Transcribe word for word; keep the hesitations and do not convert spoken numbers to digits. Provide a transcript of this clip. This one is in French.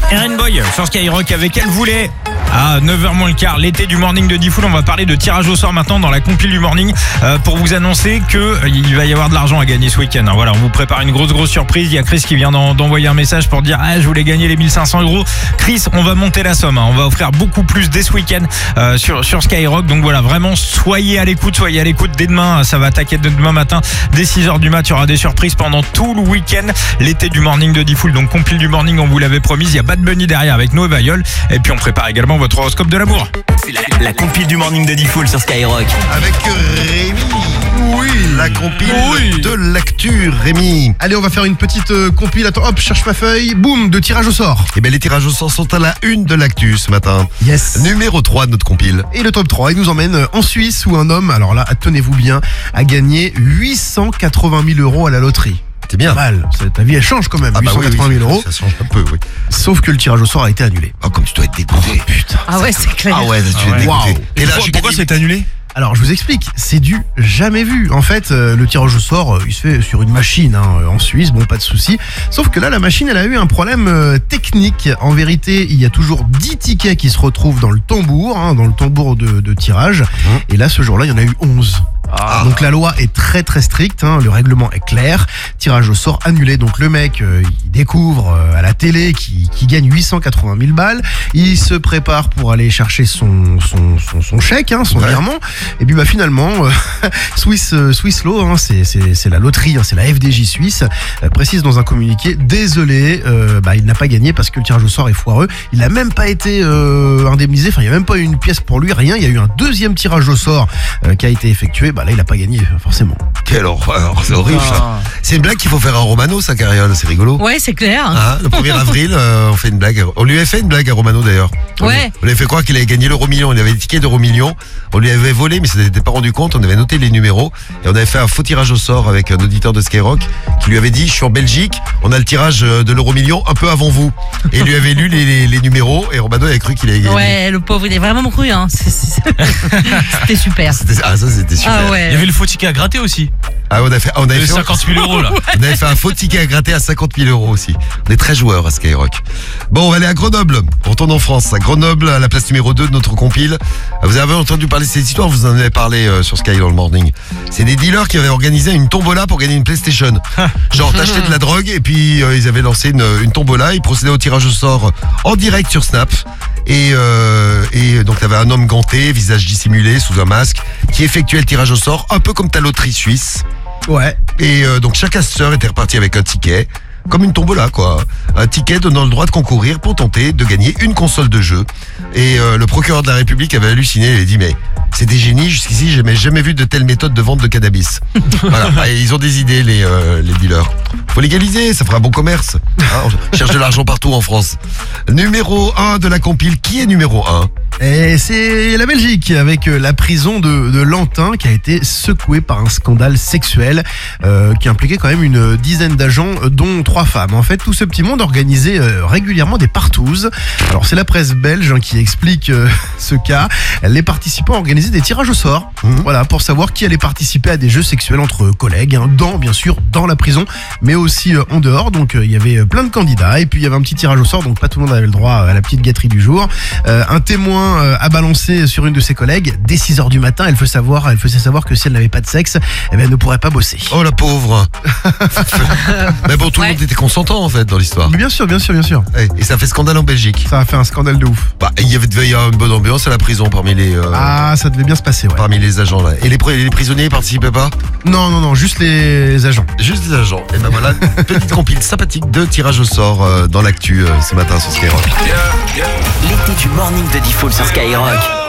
Erin Boy sur Skyrock avec Elle voulait. À neuf heures moins le quart, l'été du morning de Diffoul. On va parler de tirage au sort maintenant dans la compile du morning euh, pour vous annoncer que euh, il va y avoir de l'argent à gagner ce week-end. Hein, voilà, on vous prépare une grosse grosse surprise. Il y a Chris qui vient d'en, d'envoyer un message pour dire ah je voulais gagner les mille cinq cents euros. Chris, on va monter la somme. Hein, on va offrir beaucoup plus dès ce week-end euh, sur sur Skyrock. Donc voilà, vraiment soyez à l'écoute, soyez à l'écoute dès demain. Ça va attaquer dès demain matin dès six heures du mat. Il y aura des surprises pendant tout le week-end. L'été du morning de Diffoul. Donc compile du morning, on vous l'avait promis. Il y a Bad Bunny derrière avec Noé Vayol. Et puis on prépare également votre horoscope de l'amour. C'est la, la compile du morning de Diffoul sur Skyrock. Avec Rémi. Oui. La compile Oui. de l'actu, Rémi. Allez, on va faire une petite euh, compile. Attends, hop, cherche ma feuille. Boum, de tirage au sort. Et bien les tirages au sort sont à la une de l'actu ce matin. Yes. Numéro trois de notre compile. Et le top trois, il nous emmène en Suisse où un homme, alors là, tenez-vous bien, a gagné huit cent quatre-vingt mille euros à la loterie. C'est bien. Pas mal. C'est- Ta vie, elle change quand même. Ah bah huit cent quatre-vingt mille oui, oui, euros. ça change un peu, oui. Sauf que le tirage au sort a été annulé. Oh, comme tu dois être dégoûté. Putain. Ah ouais, c'est clair. Ah ouais, tu es Ah ouais. dégoûté. Waouh. Et là, pourquoi, j'ai pourquoi gagné- c'est annulé? Alors, je vous explique, c'est du jamais vu. En fait, euh, le tirage au sort, euh, il se fait sur une machine hein, euh, en Suisse, bon, pas de souci. Sauf que là, la machine, elle a eu un problème euh, technique. En vérité, il y a toujours dix tickets qui se retrouvent dans le tambour, hein, dans le tambour de, de tirage. Et là, ce jour-là, il y en a eu onze. Ah. Donc la loi est très très stricte, hein, le règlement est clair, tirage au sort annulé. Donc le mec, euh, il découvre euh, à la télé qu'il qu'il gagne huit cent quatre-vingt mille balles, il se prépare pour aller chercher son, son, son, son chèque, hein, son Ouais. virement, et puis bah finalement, euh, Swiss, euh, Swiss Law, hein, c'est, c'est, c'est la loterie, hein, c'est la F D J suisse, euh, précise dans un communiqué, désolé, euh, bah, il n'a pas gagné parce que le tirage au sort est foireux, il n'a même pas été euh, indemnisé, enfin il n'y a même pas eu une pièce pour lui, rien, il y a eu un deuxième tirage au sort euh, qui a été effectué, bah là il n'a pas gagné forcément. Quelle horreur, c'est horrible ça. C'est une blague qu'il faut faire à Romano, ça, Carriole, c'est rigolo. Ouais, c'est clair. Hein, le premier avril, euh, on fait une blague. On lui avait fait une blague à Romano d'ailleurs. On lui- Ouais. On lui avait fait croire qu'il avait gagné l'euro million. Il avait des tickets d'euro million. On lui avait volé, mais ça n'était pas rendu compte. On avait noté les numéros et on avait fait un faux tirage au sort avec un auditeur de Skyrock qui lui avait dit: je suis en Belgique, on a le tirage de l'euro million un peu avant vous. Et il lui avait lu les, les, les numéros et Romano avait cru qu'il avait gagné. Ouais, le pauvre, il est vraiment cru. Hein. C'est- c'est- C'était super. C'était- Ah, ça c'était super. Ah Il y ouais. avait le faux ticket à gratter aussi. Ah, on a fait, on avait De fait, cinquante mille euros là. on avait fait un faux ticket à gratter à cinquante mille euros aussi. On est très joueurs à Skyrock. Bon, on va aller à Grenoble. On retourne en France. À Grenoble, à la place numéro deux de notre compile. Vous avez entendu parler de cette histoire, vous en avez parlé euh, sur Sky dans le morning. C'est des dealers qui avaient organisé une tombola pour gagner une PlayStation. Genre, t'achetais de la drogue et puis euh, ils avaient lancé une, une tombola. Ils procédaient au tirage au sort en direct sur Snap. Et, euh, et donc, t'avais un homme ganté, visage dissimulé, sous un masque, qui effectuait le tirage au sort, un peu comme ta loterie suisse. Ouais. Et euh, donc chaque assureur était reparti avec un ticket, comme une tombola quoi. Un ticket donnant le droit de concourir pour tenter de gagner une console de jeu. Et euh, le procureur de la République avait halluciné et avait dit mais c'est des génies, jusqu'ici j'ai jamais vu de telle méthode de vente de cannabis. Voilà, et ils ont des idées les, euh, les dealers. Faut légaliser, ça fera un bon commerce. Hein, on cherche de l'argent partout en France. Numéro un de la compile, qui est numéro un? Et c'est la Belgique avec euh, la prison de, de Lantin qui a été secouée par un scandale sexuel euh, qui impliquait quand même une dizaine d'agents euh, dont trois femmes. En fait, tout ce petit monde organisait euh, régulièrement des partouzes. Alors c'est la presse belge hein, qui explique euh, ce cas. Les participants organisaient des tirages au sort, Mhm. voilà, pour savoir qui allait participer à des jeux sexuels entre collègues, hein, dans bien sûr dans la prison, mais aussi euh, en dehors. Donc euh, il y avait euh, plein de candidats et puis il y avait un petit tirage au sort, donc pas tout le monde avait le droit à la petite gâterie du jour. Euh, un témoin euh, a balancé sur une de ses collègues dès six heures du matin. Elle, veut savoir, elle faisait savoir que si elle n'avait pas de sexe, eh ben, elle ne pourrait pas bosser. Oh la pauvre. Mais bon, tout le Ouais. monde était consentant en fait dans l'histoire. Mais bien sûr, bien sûr, bien sûr. Et et ça fait scandale en Belgique. Ça a fait un scandale de ouf. Bah, il y avait devait y avoir une bonne ambiance à la prison parmi les euh, Ah, ça devait bien se passer, ouais. parmi les agents là. Et les, pri- les prisonniers ils participaient pas? Non, non, non, juste les agents. Juste les agents. Et ben voilà, petite compile sympathique de tirage au sort euh, dans l'actu euh, ce matin sur Skyrock. L'été du morning de Diffoul sur Skyrock.